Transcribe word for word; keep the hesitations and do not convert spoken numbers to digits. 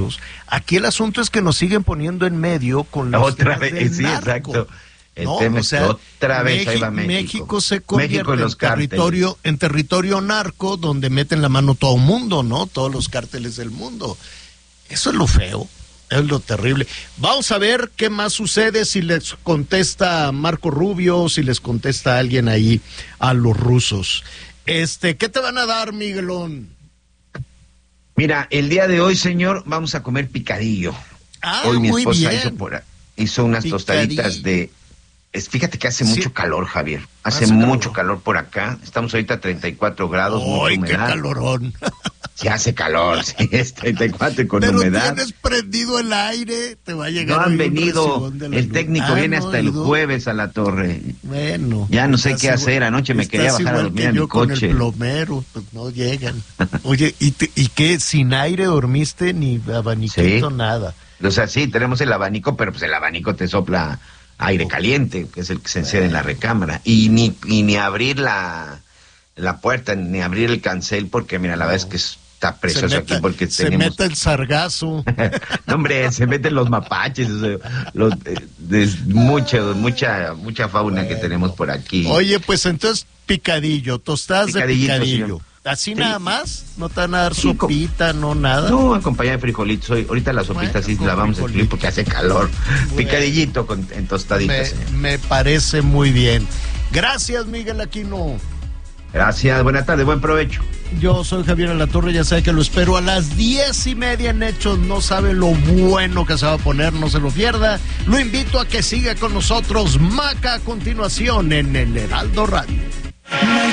rusos. Aquí el asunto es que nos siguen poniendo en medio con los otra temas vez, del sí, narco. Exacto. El No, tema o es sea, que otra vez México, ahí va México. México se convierte México y los en territorio, en territorio narco donde meten la mano todo el mundo, ¿no? Todos los cárteles del mundo. Eso es lo feo, es lo terrible. Vamos a ver qué más sucede si les contesta Marco Rubio, si les contesta alguien ahí a los rusos. Este, ¿qué te van a dar, Miguelón? Mira, el día de hoy, señor, vamos a comer picadillo. Ah, hoy mi muy esposa bien. hizo, por, hizo unas Picadillo. tostaditas de... Es, fíjate que hace Sí. mucho calor, Javier. Hace, Hace mucho calor. calor por acá. Estamos ahorita a treinta y cuatro grados, mucha ¡Ay, qué humedad. calorón! Sí hace calor, sí, es treinta y cuatro y con Pero humedad. tienes prendido el aire, te va a llegar. No han hoy un venido, recibón de la el luz. técnico Ah, viene no, hasta el ido. jueves a la torre. Bueno. Ya no sé estás qué igual- hacer, anoche me quería estás bajar a igual dormir que a mi yo con coche. el plomero, pues no llegan. Oye, ¿y, te, ¿y qué? ¿Sin aire dormiste ni abaniquito, Sí. nada? O sea, sí, tenemos el abanico, pero pues el abanico te sopla aire caliente, que es el que se enciende en la recámara. Y ni, y ni abrir la, la puerta, ni abrir el cancel, porque mira, la verdad es que está precioso Se meta- aquí porque se tenemos... mete el sargazo. No, hombre, se meten los mapaches, o sea, los, eh, des- mucha, mucha, mucha fauna que tenemos por aquí. Oye, pues entonces picadillo, tostadas de Picadillito, picadillo. señor. ¿Así Sí. nada más? ¿No te van a dar Sí, co- sopita, no nada? No, acompañada de frijolitos. Hoy, ahorita la sopita Bueno, sí con la vamos a escribir frijolitos. porque hace calor. Bueno. Picadillito con, en tostaditas, me, señor. me parece muy bien. Gracias, Miguel Aquino. Gracias, buena tarde, buen provecho. Yo soy Javier Alatorre, ya sabe que lo espero a las diez y media en Hechos. No sabe lo bueno que se va a poner, no se lo pierda. Lo invito a que siga con nosotros. Maca a continuación en el Heraldo Radio.